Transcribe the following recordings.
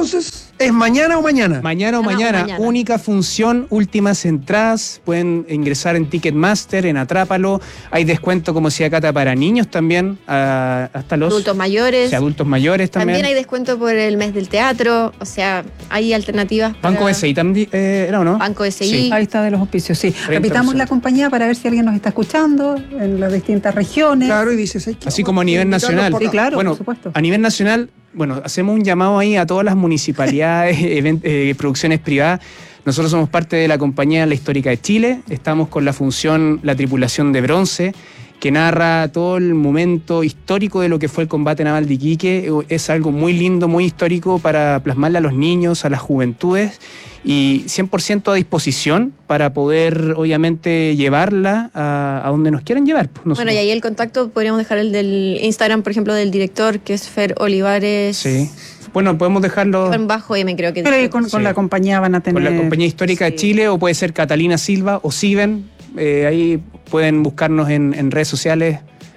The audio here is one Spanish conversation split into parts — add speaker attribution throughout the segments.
Speaker 1: entonces, ¿es mañana o mañana?
Speaker 2: Mañana. Única función, últimas entradas. Pueden ingresar en Ticketmaster, en Atrápalo. Hay descuento, como decía Cata, para niños también, hasta los
Speaker 3: adultos mayores.
Speaker 2: O sea, adultos mayores también.
Speaker 3: También hay descuento por el mes del teatro. O sea, hay alternativas.
Speaker 2: Banco SI también, ¿era o no?
Speaker 3: Banco SI.
Speaker 4: Sí. Ahí está de los auspicios, sí.
Speaker 2: 30%.
Speaker 4: Repitamos la compañía para ver si alguien nos está escuchando en las distintas regiones.
Speaker 1: Claro, y dices...
Speaker 2: Así como a nivel nacional.
Speaker 4: Sí, claro,
Speaker 2: bueno,
Speaker 4: por supuesto.
Speaker 2: A nivel nacional, bueno, hacemos un llamado ahí a todas las municipalidades, producciones privadas. Nosotros somos parte de la compañía La Histórica de Chile. Estamos con la función La Tripulación de Bronce, que narra todo el momento histórico de lo que fue el combate naval de Iquique. Es algo muy lindo, muy histórico para plasmarle a los niños, a las juventudes, y 100% a disposición para poder, obviamente, llevarla a donde nos quieran llevar.
Speaker 3: Bueno, y ahí el contacto, podríamos dejar el del Instagram, por ejemplo, del director, que es Fer Olivares.
Speaker 2: Sí. Bueno, podemos dejarlo...
Speaker 3: Con bajo M, creo que...
Speaker 4: Pero con la compañía van a tener...
Speaker 2: Con la Compañía Histórica de Chile, o puede ser Catalina Silva o Siben. Ahí pueden buscarnos en redes sociales,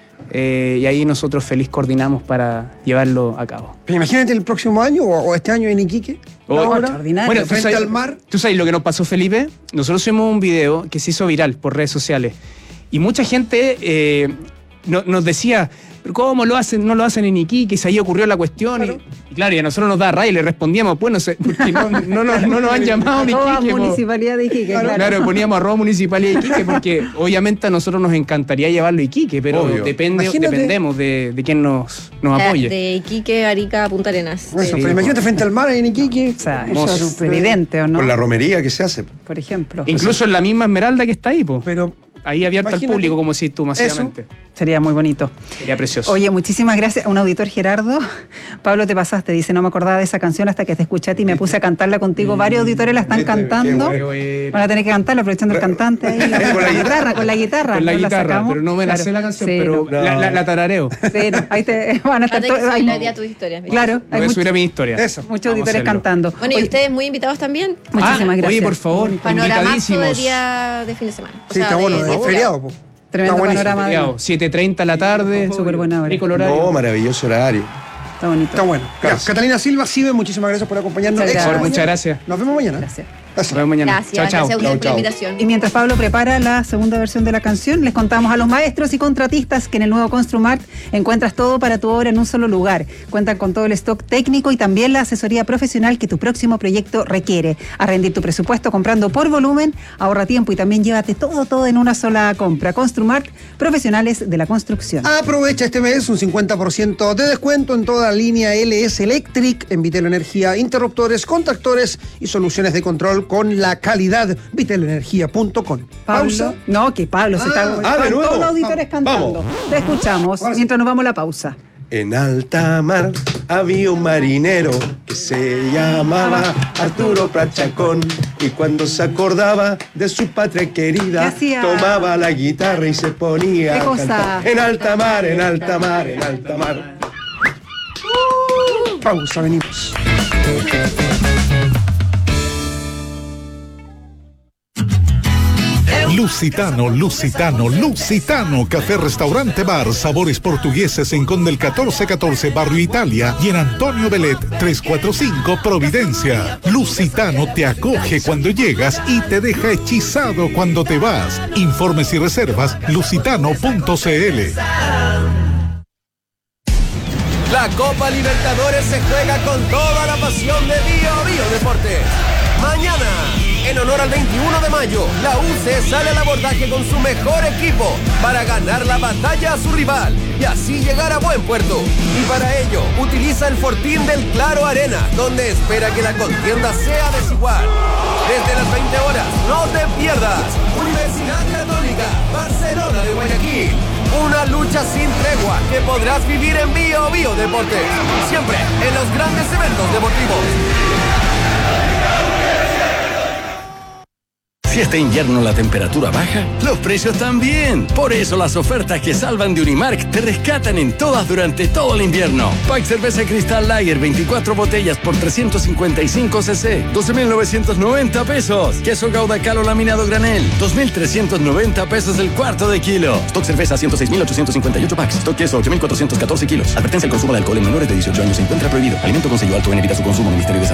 Speaker 2: y ahí nosotros feliz coordinamos para llevarlo a cabo.
Speaker 1: Pero imagínate el próximo año o este año en Iquique.
Speaker 4: Extraordinario.
Speaker 2: Bueno,
Speaker 1: frente al mar.
Speaker 2: ¿Tú sabes lo que nos pasó, Felipe? Nosotros subimos un video que se hizo viral por redes sociales, y mucha gente nos decía, ¿pero cómo lo hacen? No lo hacen en Iquique, se ahí ocurrió la cuestión.
Speaker 1: Claro.
Speaker 2: Y claro, y a nosotros nos da rabia y le respondíamos, bueno, porque no nos han llamado en Iquique.
Speaker 4: Municipalidad de Iquique,
Speaker 2: Claro, poníamos @Municipalidad de Iquique, porque obviamente a nosotros nos encantaría llevarlo a Iquique, pero dependemos de quién nos apoye.
Speaker 3: De Iquique, Arica, Punta Arenas.
Speaker 1: Eso, pero imagínate frente al mar en Iquique.
Speaker 4: O sea, eso es evidente, ¿o no?
Speaker 5: Con la romería que se hace.
Speaker 4: Por ejemplo.
Speaker 2: Incluso en la misma Esmeralda que está ahí, pues.
Speaker 1: Pero
Speaker 2: ahí abierta al público, como si tú masivamente.
Speaker 4: Sería muy bonito.
Speaker 2: Sería precioso.
Speaker 4: Oye, muchísimas gracias. Un auditor, Gerardo. Pablo, te pasaste. Dice, no me acordaba de esa canción hasta que te escuchaste y me puse a cantarla contigo. Varios auditores la están cantando. Van a tener que cantarla, aprovechando el cantante ahí. Con la guitarra.
Speaker 2: Con la guitarra, pero no me la sé la canción,
Speaker 4: sí,
Speaker 2: pero la tarareo.
Speaker 4: Pero ahí te van a estar todos.
Speaker 3: Hay tu historia.
Speaker 4: Claro.
Speaker 2: Voy a subir a mi historia.
Speaker 1: Eso.
Speaker 4: Muchos auditores cantando.
Speaker 3: Bueno, y ustedes muy invitados también.
Speaker 4: Muchísimas gracias.
Speaker 2: Oye, por favor,
Speaker 3: Panoramazo de
Speaker 2: invitadísimos.
Speaker 3: día de fin de semana.
Speaker 1: sí, está bueno, es feriado, po.
Speaker 4: Tremendo panorama.
Speaker 2: 7:30 la tarde.
Speaker 4: Súper buena hora.
Speaker 2: Rico el horario.
Speaker 5: No, maravilloso horario.
Speaker 4: Está bonito.
Speaker 1: Está bueno. Catalina Silva, Sibe, muchísimas gracias por acompañarnos.
Speaker 4: Muchas gracias.
Speaker 1: Éxito
Speaker 2: Muchas
Speaker 1: mañana.
Speaker 2: gracias.
Speaker 1: Nos vemos mañana.
Speaker 4: Gracias.
Speaker 2: Nos vemos mañana.
Speaker 3: Gracias,
Speaker 2: Chao.
Speaker 3: gracias a ustedes por la invitación.
Speaker 4: Y mientras Pablo prepara la segunda versión de la canción, les contamos a los maestros y contratistas que en el nuevo Construmart encuentras todo para tu obra en un solo lugar. Cuentan con todo el stock técnico y también la asesoría profesional que tu próximo proyecto requiere. A rendir tu presupuesto comprando por volumen, ahorra tiempo y también llévate todo en una sola compra. Construmart, profesionales de la construcción.
Speaker 1: Aprovecha este mes un 50% de descuento en toda la línea LS Electric, en Vitel Energía, interruptores, contactores y soluciones de control con la calidad. Vitelenergia.com.
Speaker 4: Pausa. No, que Pablo se está...
Speaker 5: de nuevo.
Speaker 4: Todos los auditores cantando. Te escuchamos mientras nos vamos a la pausa.
Speaker 5: En alta mar había un marinero que se llamaba Arturo Prachacón, y cuando se acordaba de su patria querida,
Speaker 4: ¿qué hacía?
Speaker 5: tomaba la guitarra y se ponía
Speaker 4: ¿Qué
Speaker 5: a
Speaker 4: cosa?
Speaker 5: cantar. En alta mar, en alta mar, en alta mar.
Speaker 1: Pausa, venimos.
Speaker 6: Lusitano, café, restaurante, bar, sabores portugueses en Conde el 1414, Barrio Italia, y en Antonio Belet 345, Providencia. Lusitano te acoge cuando llegas y te deja hechizado cuando te vas. Informes y reservas, lusitano.cl.
Speaker 7: La Copa Libertadores se juega con toda la pasión de Bio Deportes. Mañana, en honor al 21 de mayo, la UC sale al abordaje con su mejor equipo para ganar la batalla a su rival y así llegar a buen puerto. Y para ello, utiliza el fortín del Claro Arena, donde espera que la contienda sea desigual. Desde las 20 horas, no te pierdas. Universidad Católica, Barcelona de Guayaquil. Una lucha sin tregua que podrás vivir en Bio Deportes. Siempre en los grandes eventos deportivos.
Speaker 8: Si este invierno la temperatura baja, los precios también. Por eso las ofertas que salvan de Unimark te rescatan en todas durante todo el invierno. Pack cerveza Cristal Lager, 24 botellas por 355 cc, 12.990 pesos. Queso Gouda Calo laminado granel, 2.390 pesos el cuarto de kilo. Stock cerveza, 106.858 packs. Stock queso, 8.414 kilos. Advertencia: el consumo de alcohol en menores de 18 años se encuentra prohibido. Alimento con sello alto en evita su consumo. Ministerio de Salud.